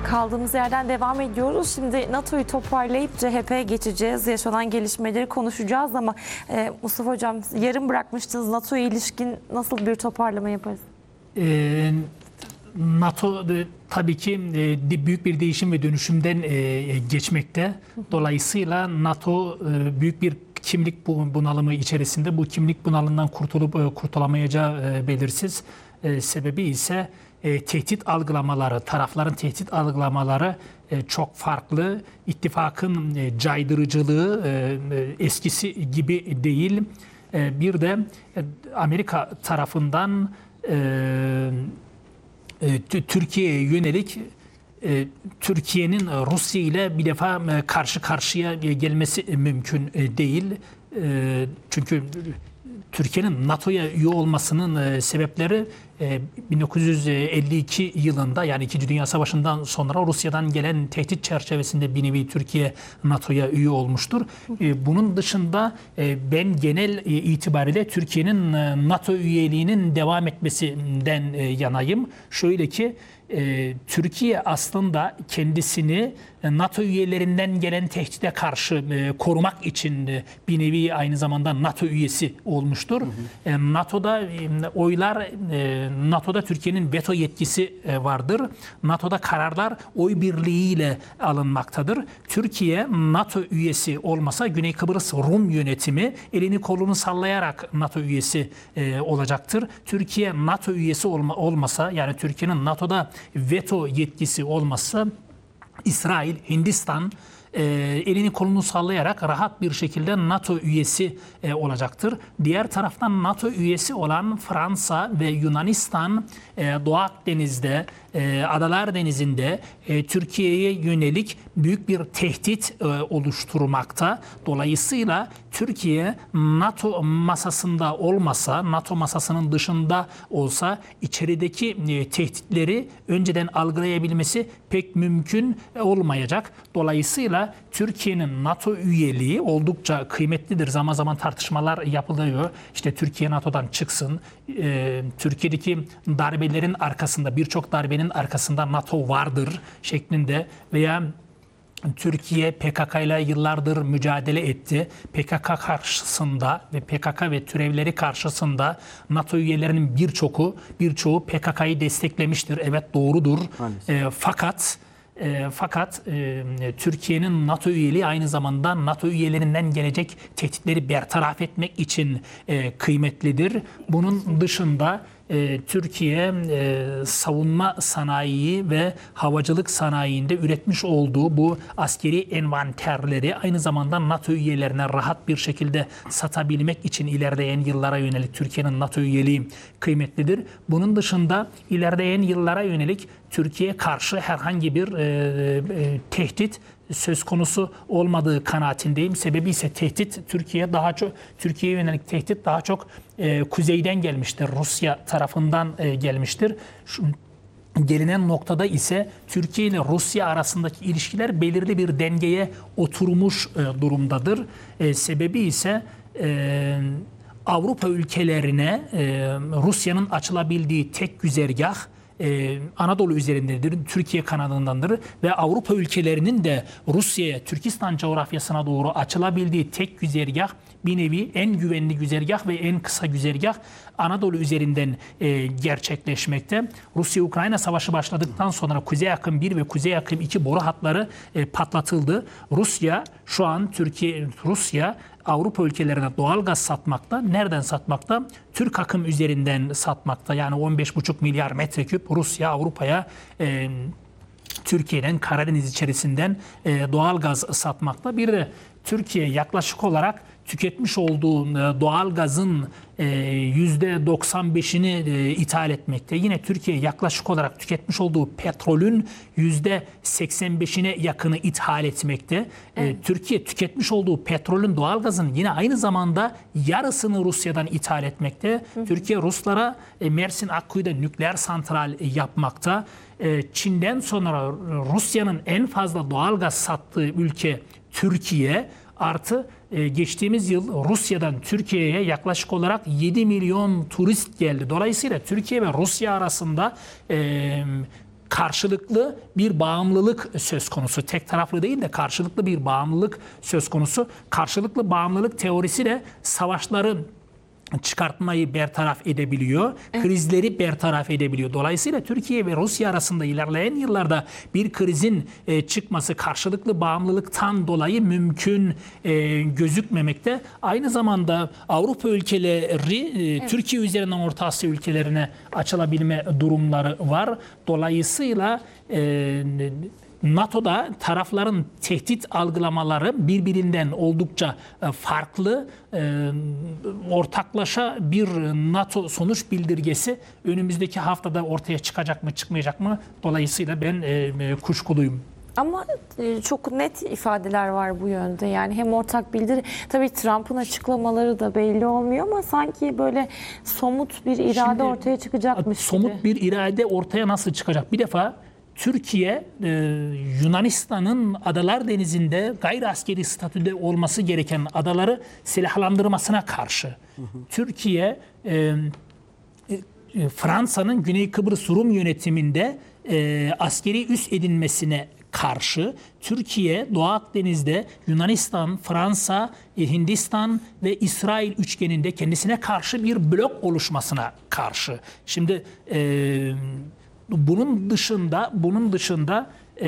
Kaldığımız yerden devam ediyoruz. Şimdi NATO'yu toparlayıp CHP'ye geçeceğiz. Yaşanan gelişmeleri konuşacağız ama Mustafa Hocam, yarım bırakmıştınız. NATO'ya ilişkin nasıl bir toparlama yaparız? NATO tabii ki büyük bir değişim ve dönüşümden geçmekte. Dolayısıyla NATO büyük bir kimlik bunalımı içerisinde. Bu kimlik bunalımından kurtulup kurtulamayacağı belirsiz. Sebebi ise tehdit algılamaları, tarafların tehdit algılamaları çok farklı. İttifakın caydırıcılığı eskisi gibi değil. Bir de Amerika tarafından Türkiye'ye yönelik Türkiye'nin Rusya ile bir defa karşı karşıya gelmesi mümkün değil. Çünkü Türkiye'nin NATO'ya üye olmasının sebepleri 1952 yılında, yani 2. Dünya Savaşı'ndan sonra Rusya'dan gelen tehdit çerçevesinde bir nevi Türkiye NATO'ya üye olmuştur. Bunun dışında ben genel itibariyle Türkiye'nin NATO üyeliğinin devam etmesinden yanayım. Şöyle ki Türkiye aslında kendisini NATO üyelerinden gelen tehdide karşı korumak için bir nevi aynı zamanda NATO üyesi olmuştur. NATO'da NATO'da Türkiye'nin veto yetkisi vardır. NATO'da kararlar oy birliğiyle alınmaktadır. Türkiye NATO üyesi olmasa Güney Kıbrıs Rum yönetimi elini kolunu sallayarak NATO üyesi olacaktır. Türkiye NATO üyesi olmasa, yani Türkiye'nin NATO'da veto yetkisi olmazsa İsrail, Hindistan elini kolunu sallayarak rahat bir şekilde NATO üyesi olacaktır. Diğer taraftan NATO üyesi olan Fransa ve Yunanistan Doğu Akdeniz'de, Adalar Denizi'nde Türkiye'ye yönelik büyük bir tehdit oluşturmakta. Dolayısıyla Türkiye NATO masasında olmasa, NATO masasının dışında olsa içerideki tehditleri önceden algılayabilmesi pek mümkün olmayacak. Dolayısıyla Türkiye'nin NATO üyeliği oldukça kıymetlidir. Zaman zaman tartışmalar yapılıyor. İşte Türkiye NATO'dan çıksın. Türkiye'deki darbelerin arkasında, birçok darbenin arkasında NATO vardır şeklinde, veya Türkiye PKK ile yıllardır mücadele etti. PKK karşısında ve PKK ve türevleri karşısında NATO üyelerinin birçoğu PKK'yı desteklemiştir. Evet, doğrudur. Fakat Türkiye'nin NATO üyeliği aynı zamanda NATO üyelerinden gelecek tehditleri bertaraf etmek için kıymetlidir. Bunun dışında Türkiye savunma sanayi ve havacılık sanayinde üretmiş olduğu bu askeri envanterleri aynı zamanda NATO üyelerine rahat bir şekilde satabilmek için ilerleyen yıllara yönelik Türkiye'nin NATO üyeliği kıymetlidir. Bunun dışında ilerleyen yıllara yönelik Türkiye'ye karşı herhangi bir tehdit söz konusu olmadığı kanaatindeyim. Sebebi ise Türkiye'ye yönelik tehdit daha çok kuzeyden gelmiştir. Rusya tarafından gelmiştir. Gelinen noktada ise Türkiye ile Rusya arasındaki ilişkiler belirli bir dengeye oturmuş durumdadır. Sebebi ise Avrupa ülkelerine Rusya'nın açılabildiği tek güzergah Anadolu üzerindedir, Türkiye kanadındandır ve Avrupa ülkelerinin de Rusya'ya, Türkistan coğrafyasına doğru açılabildiği tek güzergah, bir nevi en güvenli güzergah ve en kısa güzergah Anadolu üzerinden gerçekleşmekte. Rusya-Ukrayna savaşı başladıktan sonra Kuzey Akım 1 ve Kuzey Akım 2 boru hatları patlatıldı. Rusya Avrupa ülkelerine doğalgaz satmakta. Nereden satmakta? Türk akım üzerinden satmakta. Yani 15,5 milyar metreküp Rusya Avrupa'ya Türkiye'den Karadeniz içerisinden doğalgaz satmakta. Bir de Türkiye yaklaşık olarak tüketmiş olduğu doğalgazın %95'ini ithal etmekte. Yine Türkiye yaklaşık olarak tüketmiş olduğu petrolün %85'ine yakını ithal etmekte. Türkiye tüketmiş olduğu petrolün, doğalgazın yine aynı zamanda yarısını Rusya'dan ithal etmekte. Türkiye Ruslara Mersin Akkuyu'da nükleer santral yapmakta. Çin'den sonra Rusya'nın en fazla doğalgaz sattığı ülke Türkiye. Artı geçtiğimiz yıl Rusya'dan Türkiye'ye yaklaşık olarak 7 milyon turist geldi. Dolayısıyla Türkiye ve Rusya arasında karşılıklı bir bağımlılık söz konusu. Tek taraflı değil de karşılıklı bir bağımlılık söz konusu. Karşılıklı bağımlılık teorisi de savaşları çıkartmayı bertaraf edebiliyor, krizleri bertaraf edebiliyor. Dolayısıyla Türkiye ve Rusya arasında ilerleyen yıllarda bir krizin çıkması karşılıklı bağımlılıktan dolayı mümkün gözükmemekte. Aynı zamanda Avrupa ülkeleri Türkiye üzerinden Orta Asya ülkelerine açılabilme durumları var. Dolayısıyla NATO'da tarafların tehdit algılamaları birbirinden oldukça farklı. Ortaklaşa bir NATO sonuç bildirgesi önümüzdeki haftada ortaya çıkacak mı çıkmayacak mı? Dolayısıyla ben kuşkuluyum. Ama çok net ifadeler var bu yönde. Yani hem ortak bildiri, tabii Trump'ın açıklamaları da belli olmuyor ama sanki böyle somut bir irade Şimdi, ortaya çıkacakmış gibi. Somut bir irade ortaya nasıl çıkacak? Bir defa Türkiye, Yunanistan'ın Adalar Denizi'nde gayri askeri statüde olması gereken adaları silahlandırmasına karşı. Türkiye, Fransa'nın Güney Kıbrıs Rum yönetiminde askeri üs edinmesine karşı. Türkiye, Doğu Akdeniz'de Yunanistan, Fransa, Hindistan ve İsrail üçgeninde kendisine karşı bir blok oluşmasına karşı. Şimdi bunun dışında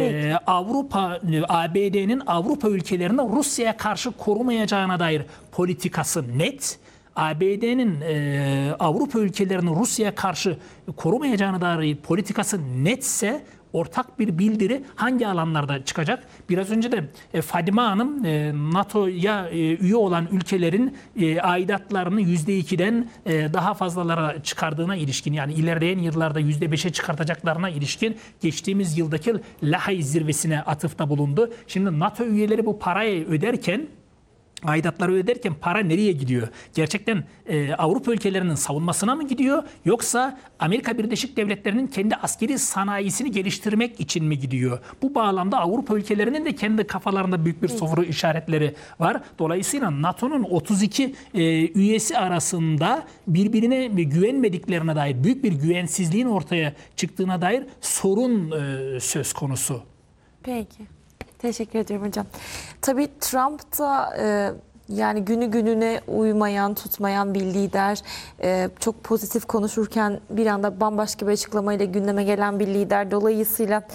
Avrupa, ABD'nin Avrupa ülkelerinde Rusya'ya karşı korumayacağına dair politikası net. ABD'nin Avrupa ülkelerinin Rusya'ya karşı korumayacağına dair politikası netse ortak bir bildiri hangi alanlarda çıkacak? Biraz önce de Fadime Hanım NATO'ya üye olan ülkelerin aidatlarını %2'den daha fazlalara çıkardığına ilişkin, yani ilerleyen yıllarda %5'e çıkartacaklarına ilişkin geçtiğimiz yıldaki Lahey zirvesine atıfta bulundu. Şimdi NATO üyeleri bu parayı öderken, aidatları öderken para nereye gidiyor? Gerçekten Avrupa ülkelerinin savunmasına mı gidiyor? Yoksa Amerika Birleşik Devletleri'nin kendi askeri sanayisini geliştirmek için mi gidiyor? Bu bağlamda Avrupa ülkelerinin de kendi kafalarında büyük bir soru işaretleri var. Dolayısıyla NATO'nun 32 üyesi arasında birbirine güvenmediklerine dair, büyük bir güvensizliğin ortaya çıktığına dair sorun söz konusu. Peki. Teşekkür ediyorum hocam. Tabii Trump da yani günü gününe uymayan, tutmayan bir lider. Çok pozitif konuşurken bir anda bambaşka bir açıklamayla gündeme gelen bir lider. Dolayısıyla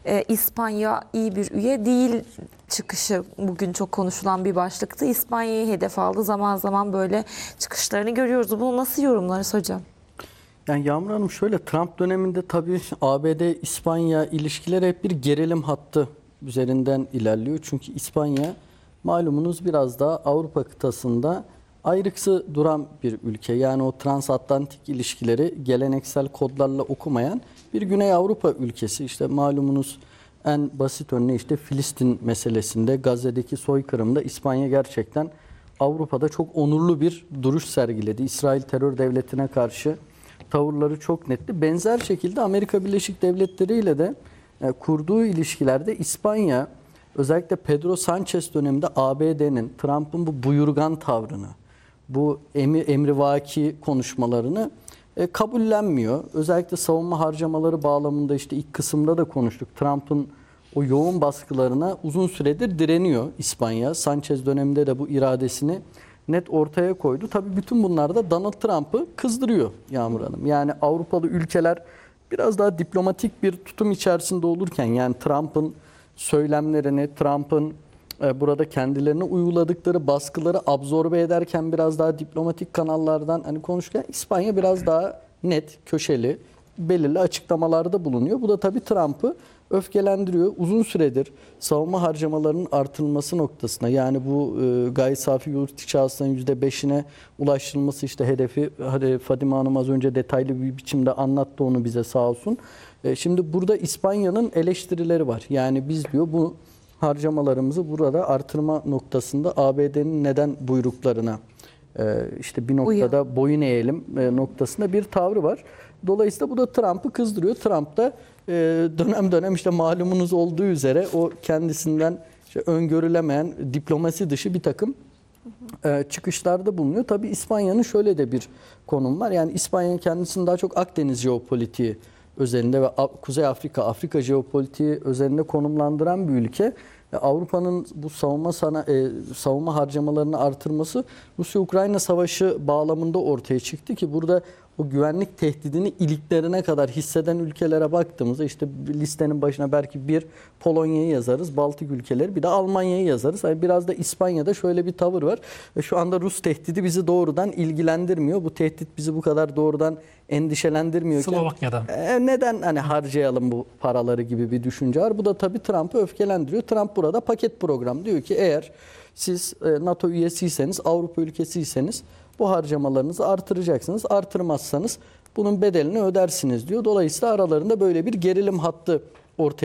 İspanya iyi bir üye değil çıkışı bugün çok konuşulan bir başlıktı. İspanya'yı hedef aldı. Zaman zaman böyle çıkışlarını görüyoruz. Bunu nasıl yorumlarız hocam? Yani Yağmur Hanım, şöyle, Trump döneminde tabii ABD-İspanya ilişkileri hep bir gerilim hattı üzerinden ilerliyor. Çünkü İspanya malumunuz biraz daha Avrupa kıtasında ayrıksı duran bir ülke. Yani o transatlantik ilişkileri geleneksel kodlarla okumayan bir Güney Avrupa ülkesi. İşte malumunuz en basit örneği işte Filistin meselesinde, Gazze'deki soykırımda İspanya gerçekten Avrupa'da çok onurlu bir duruş sergiledi. İsrail terör devletine karşı tavırları çok netti. Benzer şekilde Amerika Birleşik Devletleri ile de kurduğu ilişkilerde İspanya, özellikle Pedro Sanchez döneminde ABD'nin Trump'ın bu buyurgan tavrını, bu emrivaki konuşmalarını kabullenmiyor. Özellikle savunma harcamaları bağlamında işte ilk kısımda da konuştuk. Trump'ın o yoğun baskılarına uzun süredir direniyor İspanya. Sanchez döneminde de bu iradesini net ortaya koydu. Tabii bütün bunlar da Donald Trump'ı kızdırıyor Yağmur Hanım. Yani Avrupalı ülkeler biraz daha diplomatik bir tutum içerisinde olurken, yani Trump'ın söylemlerini, Trump'ın burada kendilerine uyguladıkları baskıları absorbe ederken biraz daha diplomatik kanallardan hani konuşurken, İspanya biraz daha net, köşeli, belirli açıklamalarda bulunuyor. Bu da tabii Trump'ı öfkelendiriyor. Uzun süredir savunma harcamalarının artırılması noktasına, yani bu gayri safi yurt içi hasılanın %5'ine ulaştırılması işte hedefi. Fadime Hanım az önce detaylı bir biçimde anlattı onu bize, sağ olsun. Şimdi burada İspanya'nın eleştirileri var. Yani biz diyor bu harcamalarımızı burada artırma noktasında ABD'nin neden buyruklarına işte bir noktada boyun eğelim noktasında bir tavrı var. Dolayısıyla bu da Trump'ı kızdırıyor. Trump da dönem dönem işte malumunuz olduğu üzere o kendisinden işte öngörülemeyen diplomasi dışı bir takım çıkışlarda bulunuyor. Tabii İspanya'nın şöyle de bir konum var. Yani İspanya kendisini daha çok Akdeniz jeopolitiği özelinde ve Kuzey Afrika, Afrika jeopolitiği özelinde konumlandıran bir ülke. Avrupa'nın bu savunma harcamalarını artırması Rusya-Ukrayna savaşı bağlamında ortaya çıktı ki burada o güvenlik tehdidini iliklerine kadar hisseden ülkelere baktığımızda işte listenin başına belki bir Polonya'yı yazarız, Baltık ülkeleri, bir de Almanya'yı yazarız. Yani biraz da İspanya'da şöyle bir tavır var. Şu anda Rus tehdidi bizi doğrudan ilgilendirmiyor. Bu tehdit bizi bu kadar doğrudan endişelendirmiyorken Slovakya'dan. neden hani harcayalım bu paraları gibi bir düşünce var. Bu da tabii Trump'ı öfkelendiriyor. Trump burada paket program diyor ki eğer siz NATO üyesiyseniz, Avrupa ülkesiyseniz bu harcamalarınızı artıracaksınız. Artırmazsanız bunun bedelini ödersiniz diyor. Dolayısıyla aralarında böyle bir gerilim hattı ortaya